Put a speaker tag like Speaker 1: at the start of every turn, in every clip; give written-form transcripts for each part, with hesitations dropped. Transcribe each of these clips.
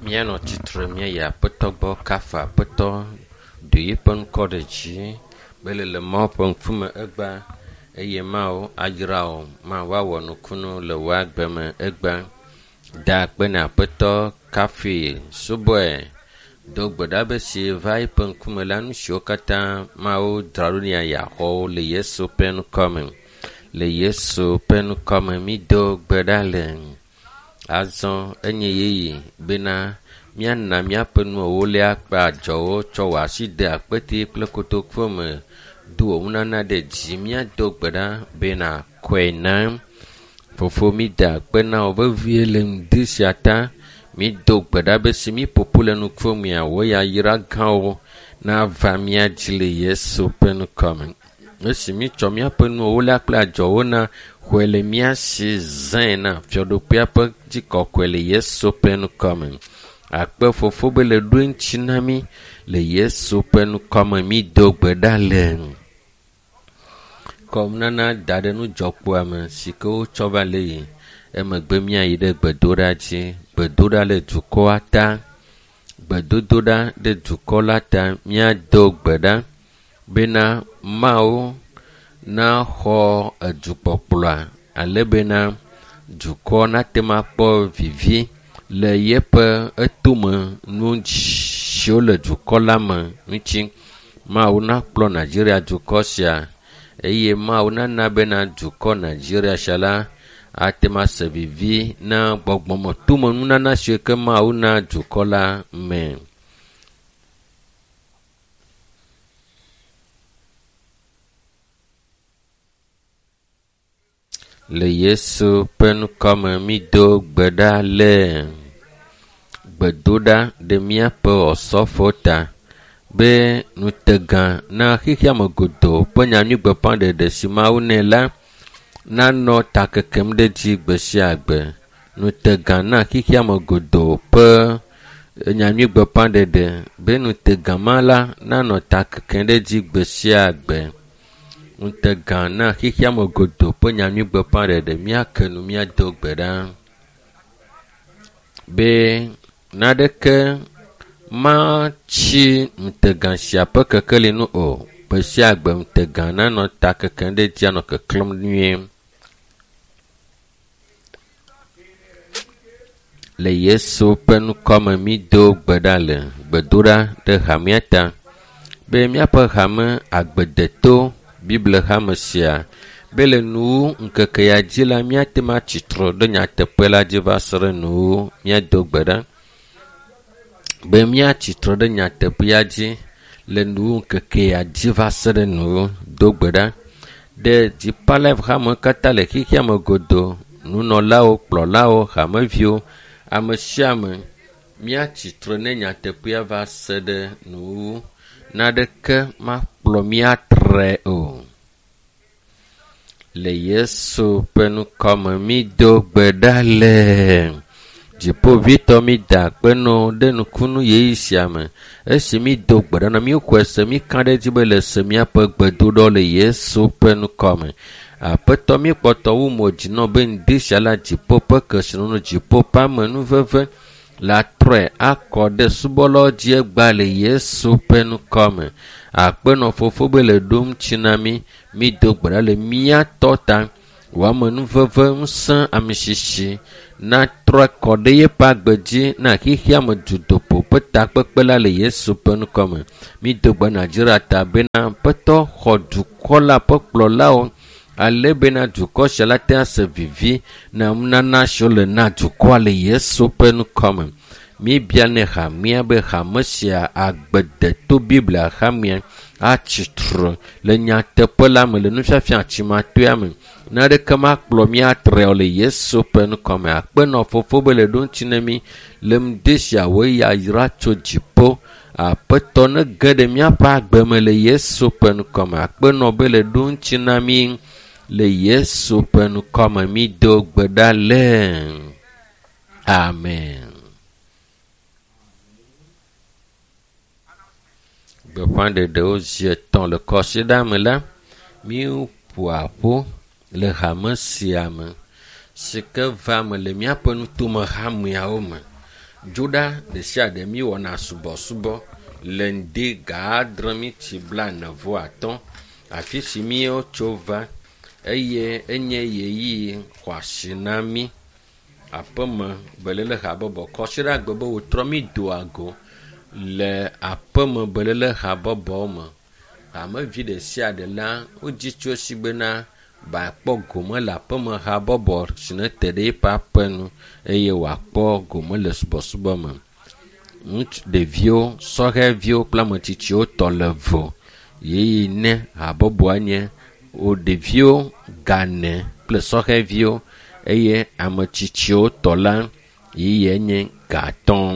Speaker 1: Miano titre mia ya petogbo kafa peto de yepon kodeji bele le mo pon fume egba eye mao ajrao ma wawo no kunu le wa gbeme egba da gbena peto kafi suboe dogboda be si vai pon kume lanu shokata mao drarunia ya ho le yeso pen komen le yeso pen komen mi dogbedalen azon enye yeyi bena miana miapenu wole akpa jowo chowa side akpete plekoto kwome duo unana de jimia dogbeda bena kwena fofo mi da pena ovie le ndisiata mi dogbeda be simi popule nu kwome a wo ya yira gawo na vamia jile yeso pen komen esimi chomia penu wole akpa jowo na kwele mia si zena fiodo piapa jiko kwele yeso pen komen akpe fofo bele duin chinami le yeso pen komen mi dogbedalen kom nana dade nu jokpo ame siko choba le emegbe mia yide gbedora ji gbedoda le duko ata gbedododa de duko lata mia dogbeda bena mao na ho edukpokploa alebena duko na tema kpo vivi le yepe etume nu shio le duko la me nchi mao na kplo Nigeria duko sia eye mao na bena duko Nigeria shala atema se vivi na gbogbomo tume nu na shio ke mao na duko la me le yeso pen comme mi do gbeda le gbedoda de mia pe osofota be nutegan na hikia mogodo penya nyu gbepan de simau ne la na no takekem de ji gbesi agbe nutegan na hikia mogodo pe nyanyu gbepan de be nutegan mala na no takekem de ji gbesi agbe Untagana hikia mogodo po nyami gbepare de mia kenu mia dogbeda be nadeke ma chi mtegan siape kekeli nu o pe siagbe mtegana no takekende dia no keklom nuye le yeso penu kome mi dogbeda le gbedora de hamiata be mia pe hame agbedeto Bible Hamasia bele nu nkeke ya jila mia tema chitro do nya tepela jiva sere nu mia dogbeda be mia chitro do nya tepia ji le nu nkeke ya jiva sere nu dogbeda de di palev hama kata le kikia mogodo nu no lao kplo lao hama vio amesiame mia chitro ne nya tepia va sede nu nadeke ma kplo mia tre o le yeso penu comme mi dogbedale jipo vito mi da penu de nu kunu ye isiame esi mi dogbeda na mi kwese mi kande jibele se mi ape gbedodo le yeso penu comme apeto mi poto wu mojino ben dishala jipo pekesinu jipo pa menu veve la tre akode subolo je gba le yeso penu comme akpeno fofo bele dum chinami mi dogbeda le mia tota wa menu veve nsan amishishi na tre kode ye pa gbeji na hihia mo judopo peta pekpela le yesu penu comme mi dogba Nigeria ta bena peto hodu kola pekplolao ale bena duko shalate ase vivi na mnana shole na duko le yesu penu comme mi biane hamia be hamesia agbede to Bible hamia a chitro le nya tepola me le nufafia chima tuame na de kama plomia tre le yeso pen comme akpeno fofo bele don chinemi lem desia we ya iracho jipo a petone gede mia pa gbeme le yeso pen comme akpeno bele don chinami le yeso pen comme mi do gbedale amen. Bepande de ozie ton le kosidame la mi puapo le hamesiame sike va me le miape nutume hamia ome Dzoɖa ɖe sia ɖe mi wɔna subɔsubɔ le ŋdi ga adre mi tsi 45 afi si mi tso va eye enye yeyi xɔasi na mi aƒeme belele habɔbɔ kɔsiɖe agbe be wotrɔ mi do ago le aƒeme belele habɔbɔ me. Amevi ɖe sia ɖe la wodzi tso si bena ba kpɔ gome le aƒeme habɔbɔ si ne te ɖe eƒe aƒe nu eye wòakpɔ gome le subɔsubɔ me. Ŋutsu ɖeviwo sɔhɛviwo kple ametsitsiwo tɔ le vo yeye ne habɔbɔa nye wo ɖeviwo gane kple sɔhɛviwo eye ametsitsiwo tɔ la yeye nye gatɔn.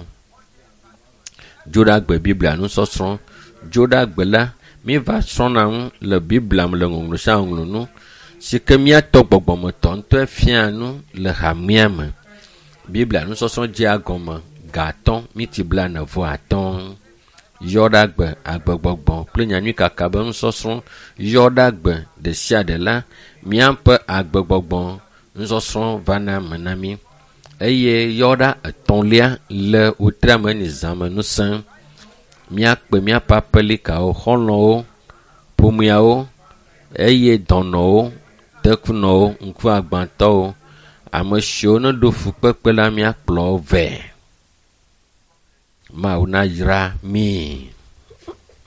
Speaker 1: Dzoɖagbe Biblia nusɔsrɔ̃. Dzoɖagbe la mi va srɔ̃na ŋu le Biblia me le ŋɔŋlɔsia ŋɔŋlɔnu si ke miatɔ gbɔgbɔmetɔ ŋutɔ fia nu le hamea me. Biblia nusɔsrɔ̃ dze agɔme gatɔn miti 45. Yɔɖagbe agbegbɔgbɔ kple nyanyui kaka be nusɔsrɔ̃ yɔɖagbe ɖe sia ɖe la miaƒe agbegbɔgbɔ nusɔsrɔ̃ vana me na mi eye yɔɖa 3 le wotre me ni zame nusẽ. Miakpe miaƒe aƒelikawo xɔlɔ̃wo ƒomeawo eye dɔnɔwo tekunɔwo ŋkuagbãtɔwo ame siwo ne ɖo fukpekpe la miakplɔ vɛ. Mawu na yra mi.